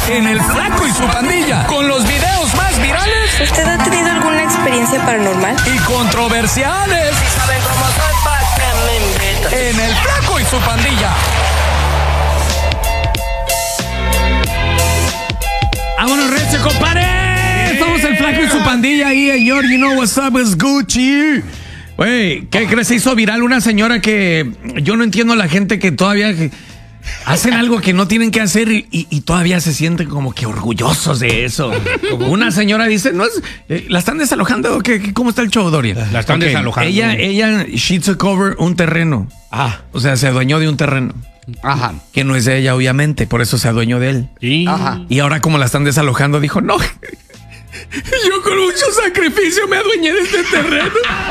en El Flaco y su Pandilla, con los videos más virales. ¿Usted ha tenido alguna experiencia paranormal? Y controversiales. Si saben cómo soy, ¿pa' qué me invitan? En El Flaco y su Pandilla. ¡Vámonos, recio, compadre! Somos El Flaco y su Pandilla ahí, señor. You know what's up, it's Gucci. Güey, ¿qué crees? Se hizo viral una señora que yo no entiendo a la gente que todavía hacen algo que no tienen que hacer y todavía se sienten como que orgullosos de eso. Una señora dice, no es, ¿la están desalojando? ¿Cómo está el show, Doria? La están desalojando. She took over un terreno. O sea, se adueñó de un terreno. Ajá. Que no es de ella, obviamente, por eso se adueñó de él. Sí. Ajá. Y ahora como la están desalojando, dijo, no, yo con mucho sacrificio me adueñé de este terreno.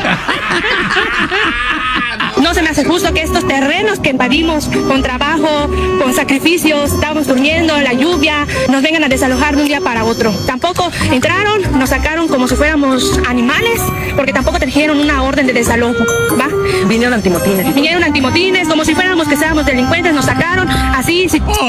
No se me hace justo que estos terrenos que invadimos con trabajo, con sacrificios, estábamos durmiendo en la lluvia, nos vengan a desalojar de un día para otro. Tampoco entraron, nos sacaron como si fuéramos animales, porque tampoco trajeron una orden de desalojo, ¿va? Vinieron antimotines, como si fuéramos que seamos delincuentes, nos sacaron así.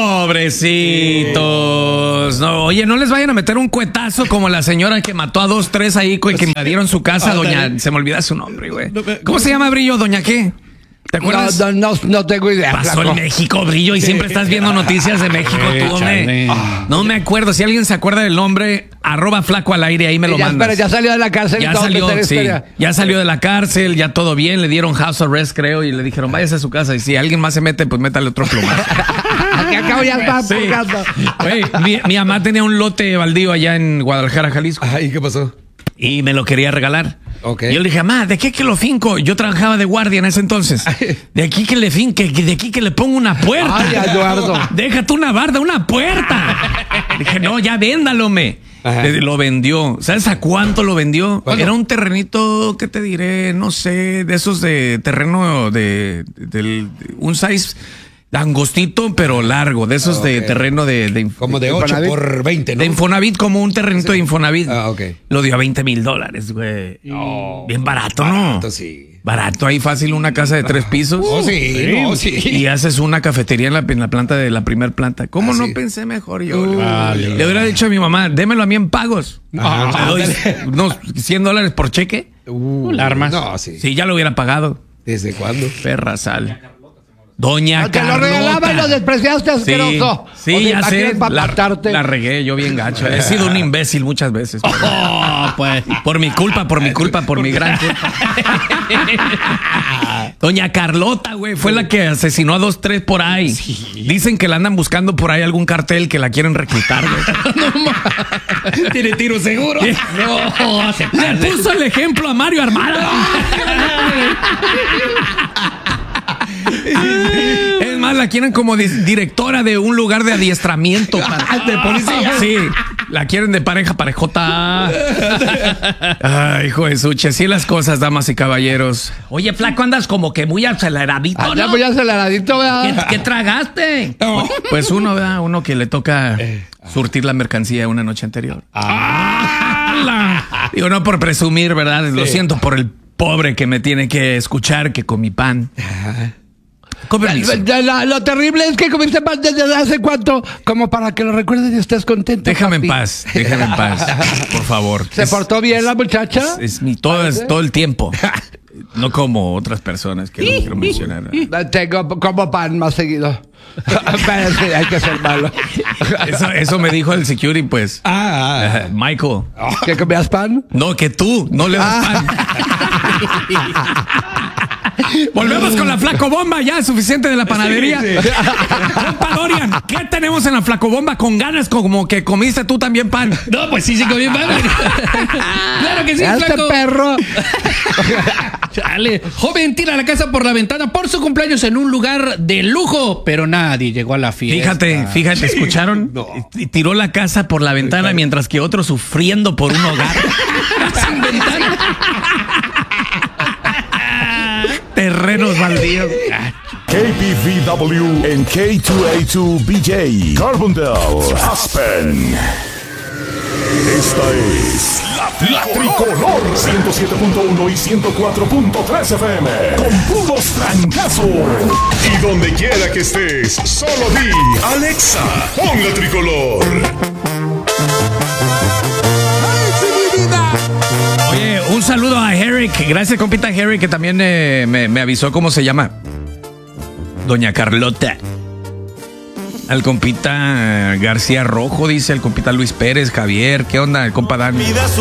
Pobrecitos. No, oye, no les vayan a meter un cuetazo como la señora que mató a 2, 3 ahí, que invadieron su casa, doña, se me olvida su nombre, güey. ¿Cómo se llama, Brillo, doña qué? ¿Te acuerdas? No tengo idea. Pasó en México, Brillo, y siempre estás viendo noticias de México, tú, hombre. No me acuerdo. Si alguien se acuerda del nombre, @flaco_al_aire, ahí me lo mandas. Pero ya salió de la cárcel. Ya salió, sí. Ya salió de la cárcel, ya todo bien. Le dieron house arrest, creo, y le dijeron, váyase a su casa. Y si alguien más se mete, pues métale otro plumazo. Que acabo ya está purgando. Mi mamá tenía un lote baldío allá en Guadalajara, Jalisco. ¿Y qué pasó? Y me lo quería regalar. Okay. Y yo le dije, mamá, ¿de qué que lo finco? Yo trabajaba de guardia en ese entonces. De aquí que le finque, de aquí que le pongo una puerta. Ay, Eduardo. Déjate una barda, una puerta. Dije, no, ya véndalo, Lo vendió. ¿Sabes a cuánto lo vendió? ¿Cuánto? Era un terrenito, ¿qué te diré? No sé, de esos de terreno de un size angostito, pero largo. De esos de terreno de como de 8 por 20, ¿no? De Infonavit, como un terrenito de Infonavit. Ok. Lo dio a $20,000, güey. No. Bien barato, ¿no? Barato, sí. Barato, ahí fácil una casa de 3 pisos. Sí. Y haces una cafetería en la planta de la primer planta. ¿Cómo no pensé mejor yo? Le hubiera dicho a mi mamá, démelo a mí en pagos. Te doy unos $100 por cheque. La armas. No, sí. Sí, ya lo hubiera pagado. ¿Desde cuándo? Perra sal. Doña Te lo Carlota. regalaba y lo despreciaste, asqueroso. Sí, ya sé. Matarte. La regué yo bien gacho. He sido un imbécil muchas veces. Pues, por mi culpa, por mi gran culpa. Doña Carlota, güey, fue la que asesinó a 2, 3 por ahí. Sí. Dicen que la andan buscando por ahí algún cartel que la quieren reclutar, güey. ¿Tiene tiro seguro? No, le puso el ejemplo a Mario Armada. Es más, la quieren como directora de un lugar de adiestramiento de policía. Sí, la quieren de parejota. Ay, hijo de suche, así las cosas, damas y caballeros. Oye, Flaco, andas como que muy aceleradito, ¿no? Muy aceleradito, ¿verdad? ¿Qué tragaste? No. Pues uno, ¿verdad? Uno que le toca surtir la mercancía una noche anterior. Digo, no por presumir, ¿verdad? Lo siento por el pobre que me tiene que escuchar que con mi pan. Lo terrible es que comiste pan desde hace cuánto, como para que lo recuerdes y estés contento. Déjame en paz, por favor. ¿Se portó bien la muchacha? Es todo el tiempo. No como otras personas que no quiero mencionar. Tengo como pan más seguido. Sí, hay que ser malo. Eso me dijo el security, pues. Michael. ¿Que comías pan? No, que tú no le das pan. Volvemos con la Flacobomba, ya suficiente de la panadería. Compa Dorian, ¿qué tenemos en la Flacobomba? Con ganas como que comiste tú también pan. No, pues sí comí pan. Claro que sí, Flaco. Perro. Chale. Joven tira la casa por la ventana por su cumpleaños en un lugar de lujo, pero nadie llegó a la fiesta. Fíjate, ¿escucharon? No. Tiró la casa por la ventana mientras que otro sufriendo por un hogar. Sin ventana. Terrenos baldíos. KPVW en K2A2BJ, Carbondale, Aspen. Esta es la Tricolor 107.1 y 104.3 FM con puros trancazos. Y donde quiera que estés, solo di Alexa, pon la Tricolor. Oye, un saludo a Herrick. Gracias, compita Herrick, que también me avisó cómo se llama. Doña Carlota. Al compita García Rojo, dice el compita Luis Pérez, Javier. ¿Qué onda, el compa Dani?